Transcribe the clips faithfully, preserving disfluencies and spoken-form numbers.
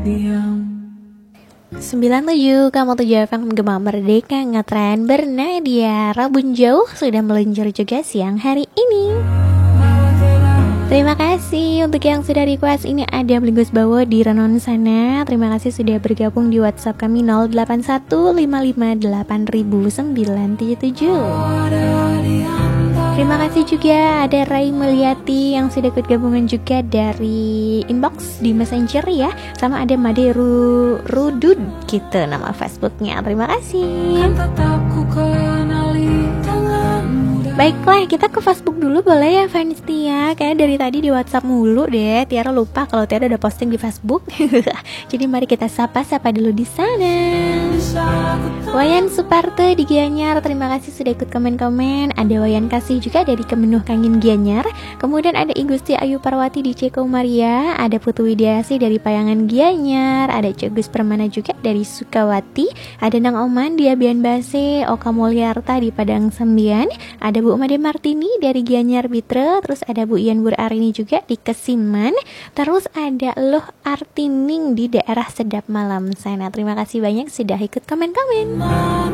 sembilan puluh tujuh koma tujuh F M Gema Merdeka ngetren bernadia. Rabun jauh sudah meluncur juga siang hari ini. Terima kasih untuk yang sudah request. Ini ada Blingus Bawo di Renon sana. Terima kasih sudah bergabung di WhatsApp kami nol delapan satu lima lima delapan nol nol sembilan tujuh tujuh. Terima kasih juga ada Rai Meliati yang sudah ikut gabungan juga dari inbox di Messenger ya. Sama ada Made Ru, Rudud gitu nama Facebooknya. Terima kasih. Baiklah, kita ke Facebook dulu boleh ya fans Tia. Kayak dari tadi di WhatsApp mulu deh. Tiara lupa kalau Tiara udah posting di Facebook. Jadi mari kita sapa-sapa dulu di sana. Wayan Suparte di Gianyar, terima kasih sudah ikut komen-komen. Ada Wayan Kasih juga dari Kemenuh Kangin Gianyar. Kemudian ada Igusti Ayu Parwati di Ceko Maria. Ada Putu Widiasi dari Payangan Gianyar. Ada Cegus Permana juga dari Sukawati. Ada Nang Oman di Abian Base. Oka Mulyarta di Padang Sembian. Ada Bu Made Martini dari Gianyar Bitre. Terus ada Bu Ian Bur Arini juga di Kesiman. Terus ada Loh Artining di daerah Sedap Malam sana. Terima kasih banyak sudah ikut komen-komen.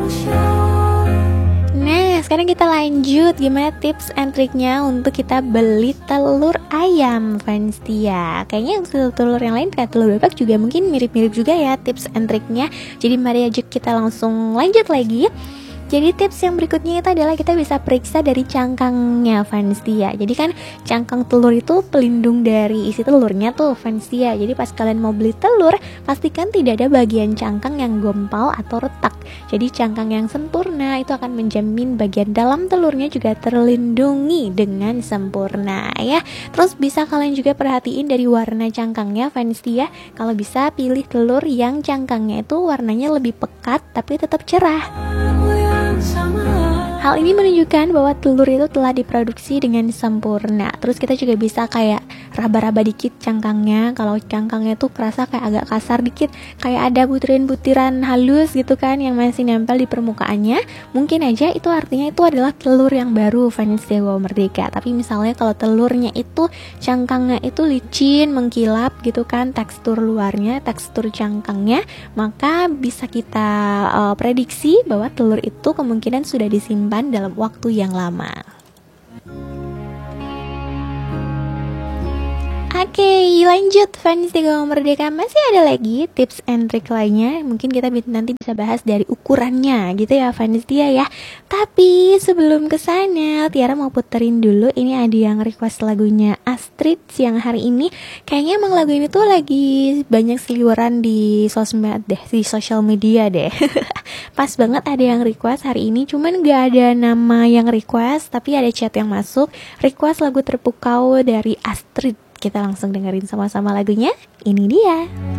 Nah, sekarang kita lanjut. Gimana tips and triknya untuk kita beli telur ayam, fans Tia? Kayaknya telur yang lain kayak telur bebek juga mungkin mirip-mirip juga ya tips and triknya. Jadi mari aja kita langsung lanjut lagi. Jadi tips yang berikutnya itu adalah kita bisa periksa dari cangkangnya, fans Tia. Jadi kan cangkang telur itu pelindung dari isi telurnya tuh, fans Tia. Jadi pas kalian mau beli telur, pastikan tidak ada bagian cangkang yang gompal atau retak. Jadi cangkang yang sempurna itu akan menjamin bagian dalam telurnya juga terlindungi dengan sempurna ya. Terus bisa kalian juga perhatiin dari warna cangkangnya, fans Tia. Kalau bisa pilih telur yang cangkangnya itu warnanya lebih pekat tapi tetap cerah. Hal ini menunjukkan bahwa telur itu telah diproduksi dengan sempurna. Terus kita juga bisa kayak raba-raba dikit cangkangnya. Kalau cangkangnya tuh kerasa kayak agak kasar dikit, kayak ada butiran-butiran halus gitu kan yang masih nempel di permukaannya, mungkin aja itu artinya itu adalah telur yang baru, fans Dewa Merdeka. Tapi misalnya kalau telurnya itu cangkangnya itu licin, mengkilap gitu kan, tekstur luarnya, tekstur cangkangnya, maka bisa kita uh, prediksi bahwa telur itu kemungkinan sudah disimpan dalam waktu yang lama. Oke, okay, lanjut fans Tiga Merdeka. Masih ada lagi tips and trick lainnya. Mungkin kita nanti bisa bahas dari ukurannya gitu ya fans Tia ya. Tapi sebelum kesana, Tiara mau puterin dulu. Ini ada yang request lagunya Astrid siang hari ini. Kayaknya emang lagu ini tuh lagi banyak seliweran di sosmed deh, di sosial media deh. Pas banget ada yang request hari ini. Cuman gak ada nama yang request, tapi ada chat yang masuk. Request lagu Terpukau dari Astrid. Kita langsung dengerin sama-sama lagunya. Ini dia.